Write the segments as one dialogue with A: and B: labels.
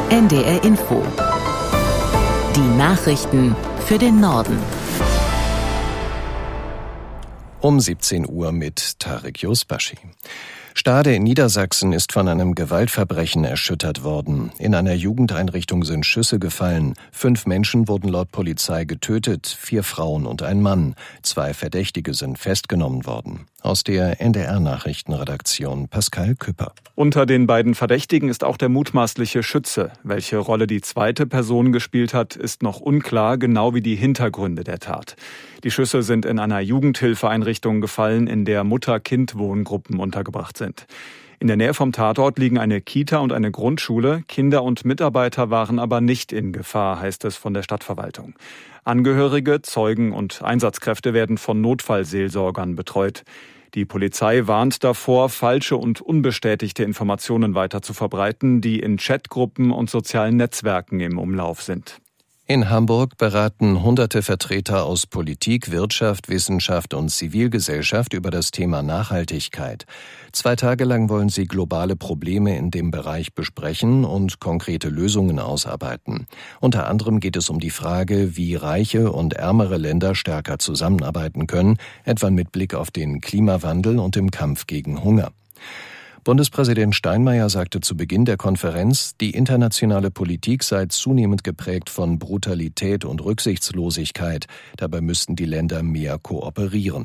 A: NDR Info. Die Nachrichten für den Norden.
B: Um 17 Uhr mit Tarek Yusbashi. Stade in Niedersachsen ist von einem Gewaltverbrechen erschüttert worden. In einer Jugendeinrichtung sind Schüsse gefallen. 5 Menschen wurden laut Polizei getötet, 4 Frauen und ein Mann. 2 Verdächtige sind festgenommen worden. Aus der NDR-Nachrichtenredaktion Pascal Küpper.
C: Unter den beiden Verdächtigen ist auch der mutmaßliche Schütze. Welche Rolle die zweite Person gespielt hat, ist noch unklar, genau wie die Hintergründe der Tat. Die Schüsse sind in einer Jugendhilfeeinrichtung gefallen, in der Mutter-Kind-Wohngruppen untergebracht sind. In der Nähe vom Tatort liegen eine Kita und eine Grundschule. Kinder und Mitarbeiter waren aber nicht in Gefahr, heißt es von der Stadtverwaltung. Angehörige, Zeugen und Einsatzkräfte werden von Notfallseelsorgern betreut. Die Polizei warnt davor, falsche und unbestätigte Informationen weiter zu verbreiten, die in Chatgruppen und sozialen Netzwerken im Umlauf sind.
B: In Hamburg beraten hunderte Vertreter aus Politik, Wirtschaft, Wissenschaft und Zivilgesellschaft über das Thema Nachhaltigkeit. 2 Tage lang wollen sie globale Probleme in dem Bereich besprechen und konkrete Lösungen ausarbeiten. Unter anderem geht es um die Frage, wie reiche und ärmere Länder stärker zusammenarbeiten können, etwa mit Blick auf den Klimawandel und im Kampf gegen Hunger. Bundespräsident Steinmeier sagte zu Beginn der Konferenz, die internationale Politik sei zunehmend geprägt von Brutalität und Rücksichtslosigkeit. Dabei müssten die Länder mehr kooperieren.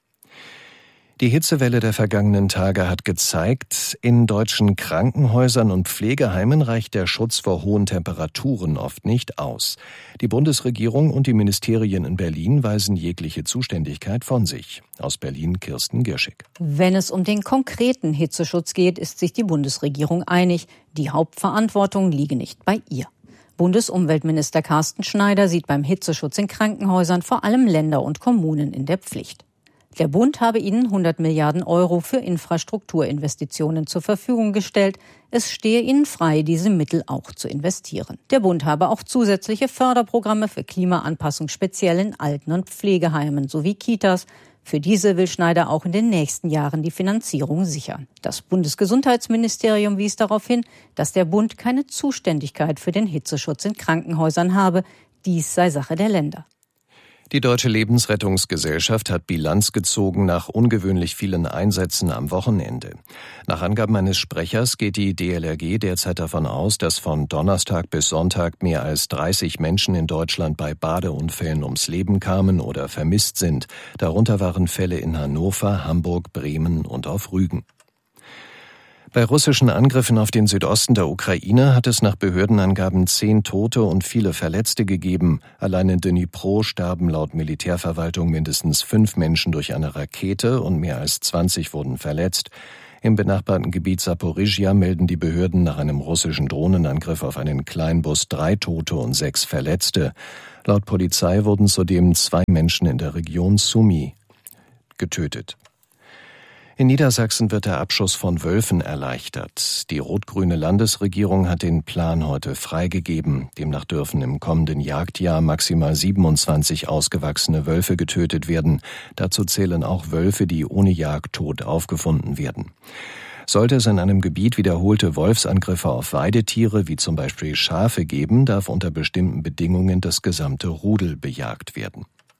B: Die Hitzewelle der vergangenen Tage hat gezeigt, in deutschen Krankenhäusern und Pflegeheimen reicht der Schutz vor hohen Temperaturen oft nicht aus. Die Bundesregierung und die Ministerien in Berlin weisen jegliche Zuständigkeit von sich. Aus Berlin Kirsten Girschig.
D: Wenn es um den konkreten Hitzeschutz geht, ist sich die Bundesregierung einig. Die Hauptverantwortung liege nicht bei ihr. Bundesumweltminister Carsten Schneider sieht beim Hitzeschutz in Krankenhäusern vor allem Länder und Kommunen in der Pflicht. Der Bund habe ihnen 100 Milliarden Euro für Infrastrukturinvestitionen zur Verfügung gestellt. Es stehe ihnen frei, diese Mittel auch zu investieren. Der Bund habe auch zusätzliche Förderprogramme für Klimaanpassung speziell in Alten- und Pflegeheimen sowie Kitas. Für diese will Schneider auch in den nächsten Jahren die Finanzierung sichern. Das Bundesgesundheitsministerium wies darauf hin, dass der Bund keine Zuständigkeit für den Hitzeschutz in Krankenhäusern habe. Dies sei Sache der Länder.
B: Die Deutsche Lebensrettungsgesellschaft hat Bilanz gezogen nach ungewöhnlich vielen Einsätzen am Wochenende. Nach Angaben eines Sprechers geht die DLRG derzeit davon aus, dass von Donnerstag bis Sonntag mehr als 30 Menschen in Deutschland bei Badeunfällen ums Leben kamen oder vermisst sind. Darunter waren Fälle in Hannover, Hamburg, Bremen und auf Rügen. Bei russischen Angriffen auf den Südosten der Ukraine hat es nach Behördenangaben 10 Tote und viele Verletzte gegeben. Allein in Dnipro starben laut Militärverwaltung mindestens 5 Menschen durch eine Rakete und mehr als 20 wurden verletzt. Im benachbarten Gebiet Saporischschja melden die Behörden nach einem russischen Drohnenangriff auf einen Kleinbus 3 Tote und 6 Verletzte. Laut Polizei wurden zudem 2 Menschen in der Region Sumy getötet. In Niedersachsen wird der Abschuss von Wölfen erleichtert. Die rot-grüne Landesregierung hat den Plan heute freigegeben. Demnach dürfen im kommenden Jagdjahr maximal 27 ausgewachsene Wölfe getötet werden. Dazu zählen auch Wölfe, die ohne Jagd tot aufgefunden werden. Sollte es in einem Gebiet wiederholte Wolfsangriffe auf Weidetiere, wie zum Beispiel Schafe, geben, darf unter bestimmten Bedingungen das gesamte Rudel bejagt werden.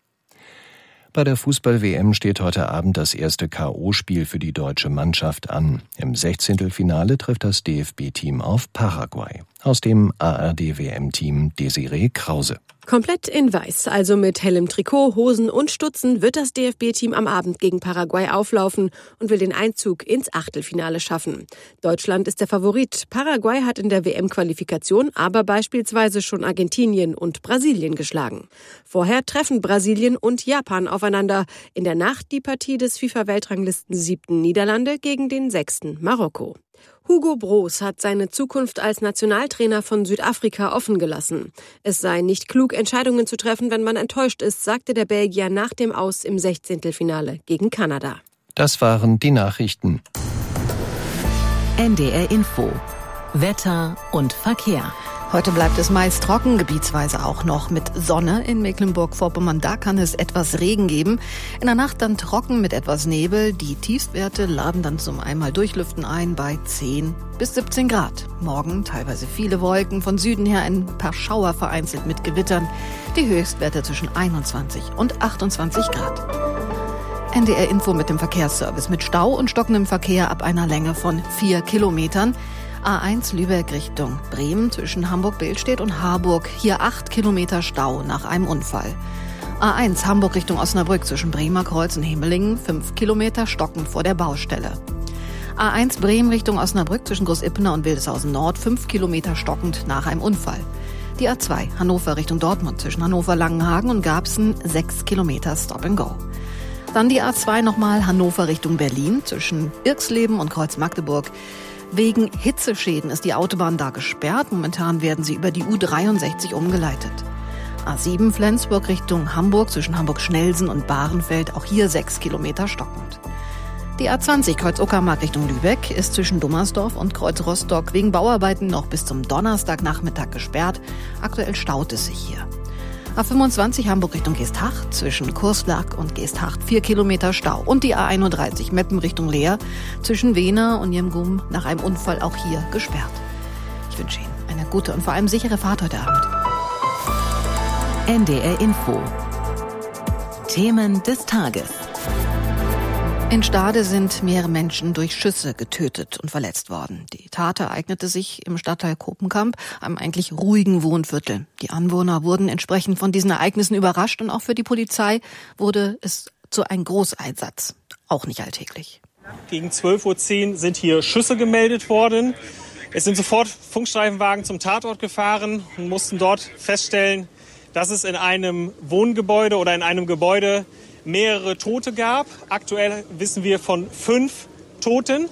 B: Bei der Fußball-WM steht heute Abend das erste K.O.-Spiel für die deutsche Mannschaft an. Im 16. Trifft das DFB-Team auf Paraguay. Aus dem ARD-WM-Team Desiree Krause.
E: Komplett in weiß, also mit hellem Trikot, Hosen und Stutzen, wird das DFB-Team am Abend gegen Paraguay auflaufen und will den Einzug ins Achtelfinale schaffen. Deutschland ist der Favorit. Paraguay hat in der WM-Qualifikation aber beispielsweise schon Argentinien und Brasilien geschlagen. Vorher treffen Brasilien und Japan aufeinander. In der Nacht die Partie des FIFA-Weltranglisten 7. Niederlande gegen den 6. Marokko. Hugo Broos hat seine Zukunft als Nationaltrainer von Südafrika offen gelassen. Es sei nicht klug, Entscheidungen zu treffen, wenn man enttäuscht ist, sagte der Belgier nach dem Aus im 16. gegen Kanada.
B: Das waren die Nachrichten.
A: NDR Info. Wetter und Verkehr.
F: Heute bleibt es meist trocken, gebietsweise auch noch mit Sonne in Mecklenburg-Vorpommern. Da kann es etwas Regen geben. In der Nacht dann trocken mit etwas Nebel. Die Tiefstwerte laden dann zum einmal Durchlüften ein bei 10 bis 17 Grad. Morgen teilweise viele Wolken, von Süden her ein paar Schauer vereinzelt mit Gewittern. Die Höchstwerte zwischen 21 und 28 Grad. NDR Info mit dem Verkehrsservice mit Stau und stockendem Verkehr ab einer Länge von 4 Kilometern. A1 Lübeck Richtung Bremen zwischen Hamburg-Billstedt und Harburg. Hier 8 Kilometer Stau nach einem Unfall. A1 Hamburg Richtung Osnabrück zwischen Bremerkreuz und Hemelingen. 5 Kilometer stockend vor der Baustelle. A1 Bremen Richtung Osnabrück zwischen Großippener und Wildeshausen Nord. 5 Kilometer stockend nach einem Unfall. Die A2 Hannover Richtung Dortmund zwischen Hannover-Langenhagen und Garbsen. 6 Kilometer Stop and Go. Dann die A2 nochmal Hannover Richtung Berlin zwischen Irxleben und Kreuz Magdeburg. Wegen Hitzeschäden ist die Autobahn da gesperrt. Momentan werden sie über die U63 umgeleitet. A7 Flensburg Richtung Hamburg zwischen Hamburg-Schnelsen und Bahrenfeld. Auch hier 6 Kilometer stockend. Die A20 Kreuz-Uckermark Richtung Lübeck ist zwischen Dummersdorf und Kreuz Rostock wegen Bauarbeiten noch bis zum Donnerstagnachmittag gesperrt. Aktuell staut es sich hier. A25 Hamburg Richtung Geesthacht zwischen Kurslack und Geesthacht 4 Kilometer Stau. Und die A31 Meppen Richtung Leer zwischen Wehner und Jemgum nach einem Unfall auch hier gesperrt. Ich wünsche Ihnen eine gute und vor allem sichere Fahrt heute Abend.
A: NDR Info. Themen des Tages.
F: In Stade sind mehrere Menschen durch Schüsse getötet und verletzt worden. Die Tat ereignete sich im Stadtteil Kopenkamp, einem eigentlich ruhigen Wohnviertel. Die Anwohner wurden entsprechend von diesen Ereignissen überrascht und auch für die Polizei wurde es zu einem Großeinsatz. Auch nicht alltäglich.
G: Gegen 12:10 Uhr sind hier Schüsse gemeldet worden. Es sind sofort Funkstreifenwagen zum Tatort gefahren und mussten dort feststellen, dass es in einem Wohngebäude oder in einem Gebäude mehrere Tote gab. Aktuell wissen wir von 5 Toten.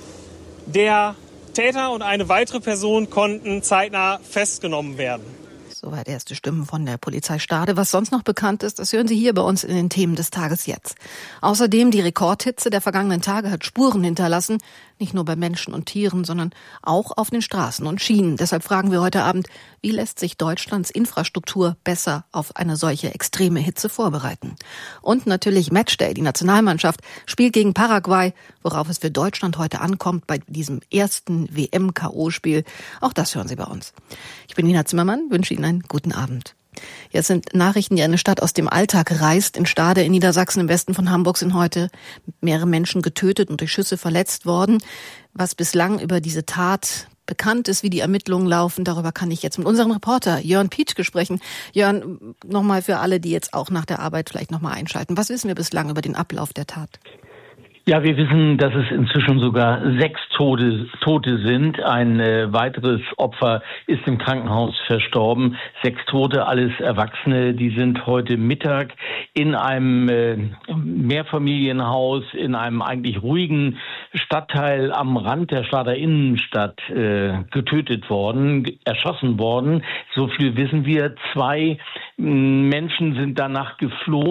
G: Der Täter und eine weitere Person konnten zeitnah festgenommen werden.
F: Soweit erste Stimmen von der Polizei Stade. Was sonst noch bekannt ist, das hören Sie hier bei uns in den Themen des Tages jetzt. Außerdem die Rekordhitze der vergangenen Tage hat Spuren hinterlassen. Nicht nur bei Menschen und Tieren, sondern auch auf den Straßen und Schienen. Deshalb fragen wir heute Abend, wie lässt sich Deutschlands Infrastruktur besser auf eine solche extreme Hitze vorbereiten? Und natürlich Matchday. Die Nationalmannschaft spielt gegen Paraguay, worauf es für Deutschland heute ankommt bei diesem ersten WM-K.O.-Spiel. Auch das hören Sie bei uns. Ich bin Nina Zimmermann, wünsche Ihnen einen guten Abend. Jetzt sind Nachrichten, die eine Stadt aus dem Alltag reißt. In Stade in Niedersachsen im Westen von Hamburg sind heute mehrere Menschen getötet und durch Schüsse verletzt worden. Was bislang über diese Tat bekannt ist, wie die Ermittlungen laufen, darüber kann ich jetzt mit unserem Reporter Jörn Pietschke sprechen. Jörn, nochmal für alle, die jetzt auch nach der Arbeit vielleicht nochmal einschalten. Was wissen wir bislang über den Ablauf der Tat?
H: Ja, wir wissen, dass es inzwischen sogar 6 Tote sind. Ein weiteres Opfer ist im Krankenhaus verstorben. 6 Tote, alles Erwachsene. Die sind heute Mittag in einem Mehrfamilienhaus in einem eigentlich ruhigen Stadtteil am Rand der Stader Innenstadt getötet worden, erschossen worden. So viel wissen wir. 2 Menschen sind danach geflohen.